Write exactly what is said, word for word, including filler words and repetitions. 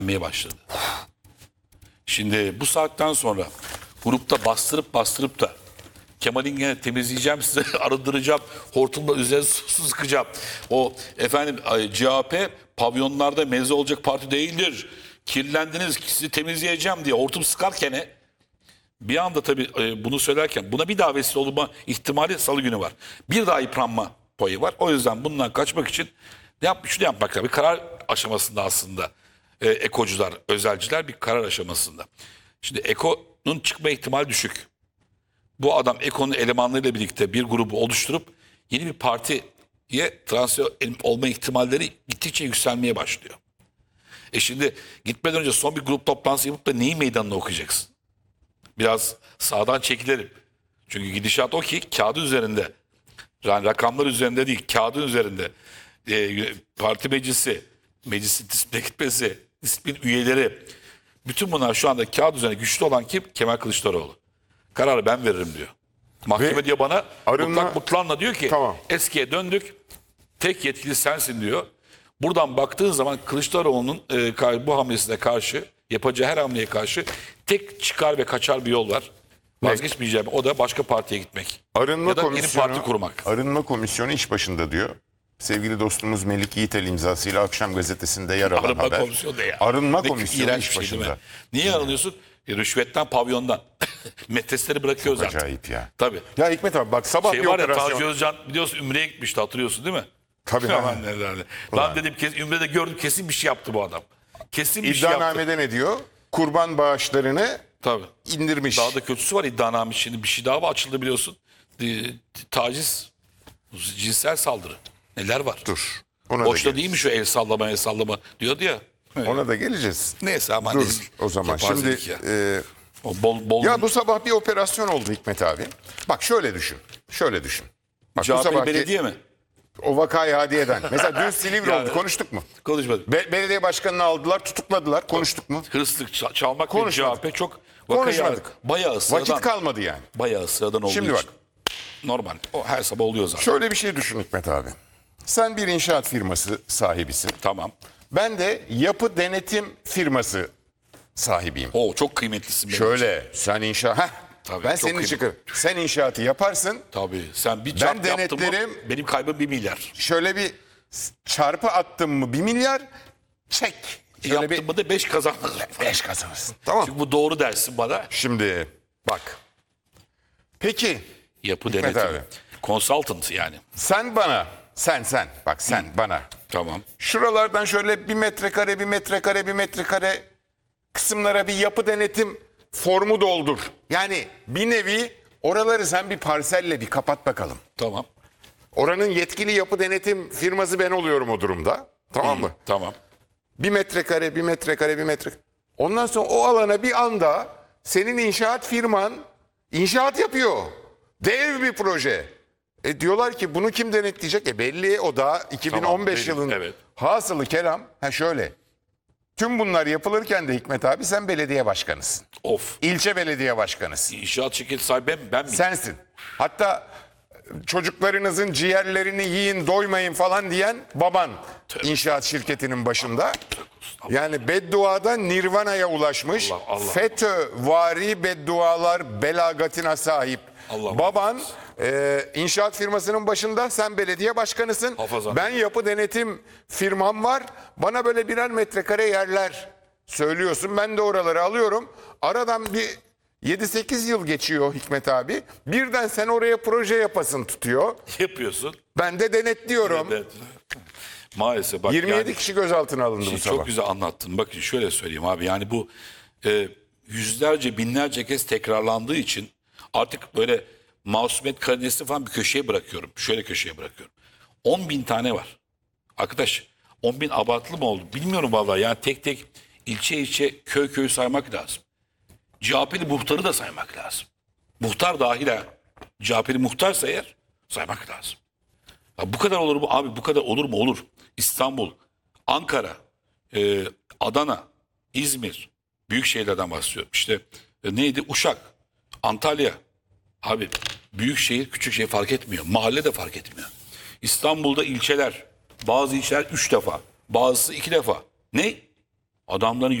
başladı. Şimdi bu saatten sonra grupta bastırıp bastırıp da Kemal'in gene temizleyeceğim size, arındıracağım, hortumla üzerine su sıkacağım. O efendim C H P pavyonlarda meze olacak parti değildir. Kirlendiniz, sizi temizleyeceğim diye hortum sıkarken bir anda tabii bunu söylerken buna bir daha vesile olma ihtimali salı günü var. Bir daha yıpranma payı var. O yüzden bundan kaçmak için ne yapmış? Şunu yapmak lazım. Bir karar aşamasında aslında e, ekocular, özelciler bir karar aşamasında. Şimdi Eko'nun çıkma ihtimali düşük. Bu adam Eko'nun elemanlarıyla birlikte bir grubu oluşturup yeni bir partiye transfer olma ihtimalleri gittikçe yükselmeye başlıyor. E şimdi gitmeden önce son bir grup toplantısı yapıp da neyi meydanına okuyacaksın? Biraz sağdan çekilelim. Çünkü gidişat o ki kağıdı üzerinde, yani rakamlar üzerinde değil, kağıdın üzerinde e, parti meclisi, meclisin disipline gitmesi, disiplin üyeleri, bütün bunlar şu anda kağıt üzerinde güçlü olan kim? Kemal Kılıçdaroğlu. Kararı ben veririm diyor. Mahkeme Ve diyor bana arınma, mutlak mutlanla diyor ki tamam, eskiye döndük, tek yetkili sensin diyor. Buradan baktığın zaman Kılıçdaroğlu'nun e, bu hamlesine karşı, yapacağı her hamleye karşı tek çıkar ve kaçar bir yol var. Vazgeçmeyeceğim. O da başka partiye gitmek. Arınma ya da komisyonu, yeni parti kurmak. Arınma komisyonu iş başında diyor. Sevgili dostumuz Melik Yiğitel imzasıyla Akşam Gazetesi'nde yer alan Arınma haber. Komisyonu da ya. Arınma ne komisyonu iş şey, başında. Niye arınıyorsun? E, rüşvetten, pavyondan. Metresleri bırakıyor Çok zaten. acayip ya. Tabii. Ya Hikmet abi bak sabah şey bir var ya, operasyon. Taci Özcan biliyorsun Ümre'ye gitmişti, hatırlıyorsun değil mi? Tabii. Hemen nerede? Ben dedim ki Ümre'de gördüm, kesin bir şey yaptı bu adam. Kesin bir şey yaptı. İddianamede ne diyor? Kurban bağışlarını Tabii. indirmiş. Daha da kötüsü var iddianame. Şimdi bir şey daha açıldı biliyorsun. E, taciz, cinsel saldırı. Neler var? Dur. Ona Boşta değil mi şu el sallama el sallama diyordu ya. Evet. Ona da geleceğiz. Neyse ama Dur neyse. o zaman. Şimdi ya. e, o bol, bol ya bu sabah bir operasyon oldu Hikmet abi. Bak şöyle düşün. Şöyle düşün. Bak C H P bu sabahki, belediye mi? O vakayı hadiyeden. Mesela dün Silivri Yani, oldu. Konuştuk mu? Konuşmadık. Be- belediye başkanını aldılar, tutukladılar. Konuştuk mu? Hırsızlık, çal- çalmak ve C H P çok Konuşmadık. Bayağı sıradan. Vakit kalmadı yani. Bayağı sıradan olduğu Şimdi için. bak. Normal. O her sabah oluyor zaten. Şöyle bir şey düşün Hikmet abi. Sen bir inşaat firması sahibisin. Tamam. Ben de yapı denetim firması sahibiyim. O çok kıymetlisin benim için. Şöyle sen inşaat... Heh, Tabii, ben çok senin için... kıymetli. Sen inşaatı yaparsın. Tabii. Sen bir çarp Ben yaptın mı denetlerim. benim kaybım bir milyar. Şöyle bir çarpı attım mı bir milyar çek. Şöyle Yaptın bir mı da beş kazanırım. beş kazanırsın. Tamam. Çünkü bu doğru dersin bana. Şimdi bak. Peki Yapı Hikmet denetim. abi. Consultant yani. Sen bana, sen sen bak sen Hı. bana. Tamam. Şuralardan şöyle bir metrekare, bir metrekare, bir metrekare kısımlara bir yapı denetim formu doldur. Yani bir nevi oraları sen bir parselle bir kapat bakalım. Tamam. Oranın yetkili yapı denetim firması ben oluyorum o durumda. Tamam mı? Tamam. Bir metrekare, bir metrekare, bir metrekare. Ondan sonra o alana bir anda senin inşaat firman inşaat yapıyor. Dev bir proje. E diyorlar ki bunu kim denetleyecek? E belli o da iki bin on beş Tamam, yılın evet. hasılı kelam. Ha şöyle. Tüm bunlar yapılırken de Hikmet abi sen belediye başkanısın. Of. İlçe belediye başkanısın. İnşaat şirketi sahibi ben, ben miyim? Sensin. Hatta çocuklarınızın ciğerlerini yiyin doymayın falan diyen baban Tabii. inşaat şirketinin başında. Yani bedduadan Nirvana'ya ulaşmış. Allah, Allah. FETÖ-vari beddualar belagatine sahip. Allah Baban e, inşaat firmasının başında, sen belediye başkanısın. Hafazan. Ben yapı denetim firmam var. Bana böyle birer metrekare yerler söylüyorsun. Ben de oraları alıyorum. Aradan bir yedi sekiz yıl geçiyor Hikmet abi. Birden sen oraya proje yapasın tutuyor. Yapıyorsun. Ben de denetliyorum. Evet. Maalesef. Bak, yirmi yedi yani, kişi gözaltına alındı bu Şimdi sabah. çok güzel anlattın. Bakın şöyle söyleyeyim abi. Yani bu e, yüzlerce binlerce kez tekrarlandığı için artık böyle masumiyet karinesini falan bir köşeye bırakıyorum. Şöyle köşeye bırakıyorum. on bin tane var. Arkadaş on bin abartılı mı oldu? Bilmiyorum vallahi. Yani tek tek ilçe ilçe köy köy saymak lazım. C H P'li muhtarı da saymak lazım. Muhtar dahil ha. C H P'li muhtarsa eğer saymak lazım. Ya bu kadar olur mu? Abi bu kadar olur mu? Olur. İstanbul, Ankara, e, Adana, İzmir, büyük şehirlerden bahsediyorum. İşte e, neydi? Uşak, Antalya. Abi büyük şehir, küçük şehir fark etmiyor. Mahalle de fark etmiyor. İstanbul'da ilçeler, bazı ilçeler üç defa, bazısı iki defa. Ne? Adamların